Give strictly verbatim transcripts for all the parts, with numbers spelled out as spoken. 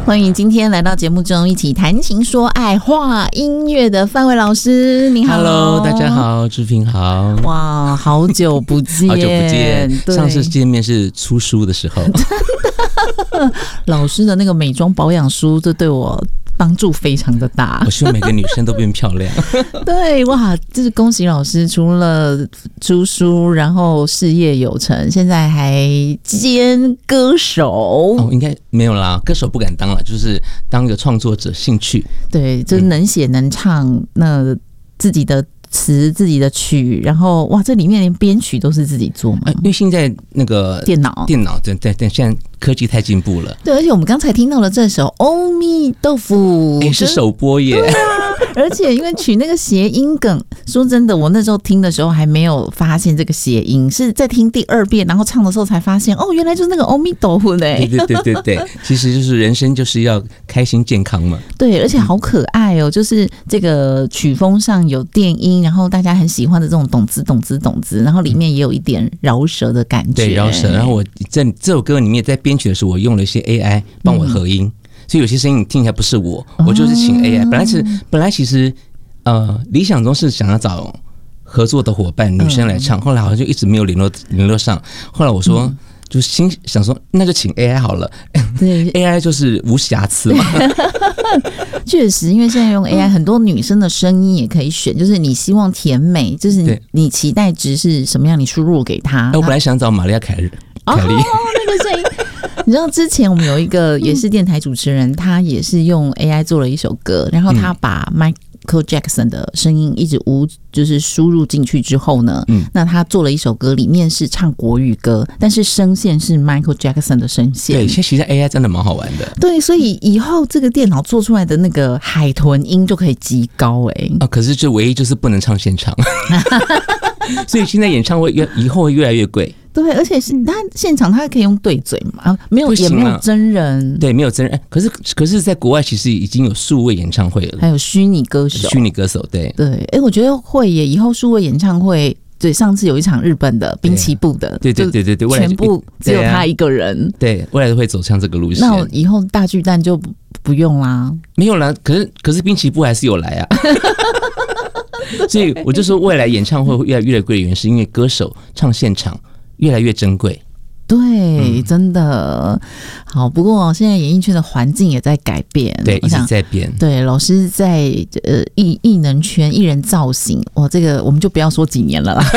欢迎今天来到节目中一起谈情说爱话音乐的范伟老师，你好。 Hello， 大家好，志平好。 哇，好久不见好久不见，上次见面是出书的时候老师的那个美妆保养书，这对我帮助非常的大。 我希望每个女生都变漂亮对，哇，就是恭喜老师，除了出书，然后事业有成，现在还兼歌手。 哦，应该没有啦，歌手不敢当了，就是当一个创作者，兴趣。 对，就是能写能唱，那自己的词自己的曲，然后哇，这里面连编曲都是自己做嘛、呃？ 因为现在那个电脑电脑对对对，现在科技太进步了。 对，而且我们刚才听到了这首《欧米豆腐》， 哎，是首播耶。 对啊，而且因为取那个谐音梗，说真的，我那时候听的时候还没有发现这个谐音，是在听第二遍，然后唱的时候才发现，哦，原来就是那个欧米豆腐嘞。 对对对对对，其实就是人生就是要开心健康嘛。 对，而且好可爱哦，就是这个曲风上有电音，然后大家很喜欢的这种懂滋懂滋懂滋，然后里面也有一点饶舌的感觉。 对，饶舌。然后我在这首歌里面，在编曲的时候，我用了一些 A I 帮我合音。嗯，所以有些声音你听起来不是我，我就是请 A I。本来是本来其实呃理想中是想要找合作的伙伴女生来唱，后来好像就一直没有联络联络上。后来我说，嗯，就心想说那就请 A I 好了，对，A I 就是无瑕疵嘛。 确实，因为现在用 A I， 很多女生的声音也可以选，就是你希望甜美，就是 你, 你期待值是什么样，你输入给她。 我本来想找玛利亚凯莉，凯莉， 哦，那个声音。你知道之前我们有一个也是电台主持人，他也是用 A I 做了一首歌，然后他把 Michael Jackson 的声音一直无就是输入进去之后呢，嗯，那他做了一首歌，里面是唱国语歌，但是声线是 Michael Jackson 的声线。 对，其实 A I 真的蛮好玩的。 对，所以以后这个电脑做出来的那个海豚音就可以极高哎、欸。 啊，可是就唯一就是不能唱现场，所以现在演唱会越以后会越来越贵。 对，而且是他现场他可以用对嘴嘛，没有、啊、也没有真人， 对，没有真人。可是可是在国外其实已经有数位演唱会了， 还有虚拟歌手， 虚拟歌手，对对。哎、欸，我觉得会耶，以后数位演唱会，对，上次有一场日本的滨崎步的， 对对对对对， 全部只有他一个人， 对，对，未来都会走向这个路线。 那以后大巨蛋就不用啦， 没有啦。可是可是滨崎步还是有来啊。所以我就说，未来演唱会会越来越贵的原因，是因为歌手唱现场越来越珍贵。 对、嗯，真的好。不过现在演艺圈的环境也在改变， 对，一直在变。 对，老师在呃艺艺能圈、艺人造型，哇，这个我们就不要说几年了啦，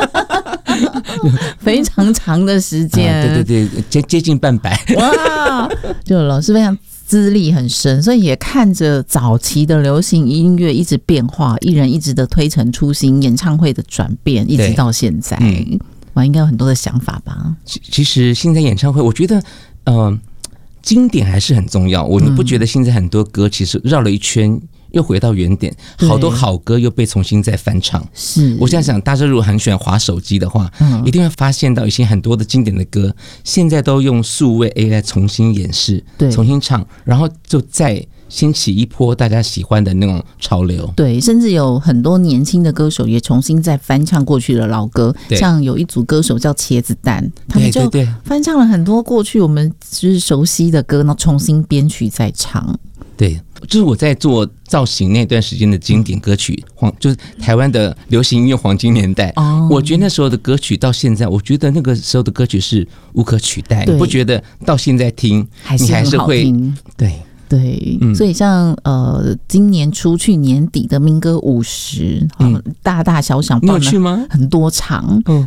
非常长的时间、 啊，对对对，接接近半百。 哇，就老师非常资历很深，所以也看着早期的流行音乐一直变化，艺人一直的推陈出新，演唱会的转变，一直到现在。我应该有很多的想法吧。 其实现在演唱会，我觉得，呃，经典还是很重要。我你不觉得现在很多歌其实绕了一圈，又回到原点，好多好歌又被重新再翻唱。 是， 我现在想，大家如果很喜欢滑手机的话，嗯，一定会发现到一些很多的经典的歌，现在都用数位 A I 重新演示，对，重新唱，然后就再掀起一波大家喜欢的那种潮流。 对，甚至有很多年轻的歌手也重新再翻唱过去的老歌，像有一组歌手叫茄子蛋，他们就翻唱了很多过去我们就是熟悉的歌，然后重新编曲再唱。 对，就是我在做造型那段时间的经典歌曲，黄就是台湾的流行音乐黄金年代。哦，我觉得那时候的歌曲到现在，我觉得那个时候的歌曲是无可取代。你不觉得到现在听， 还是你还是会对。 对、嗯，所以像呃，今年初去年底的民歌五十，嗯，大大小小， 你有去吗？ 很多场，嗯，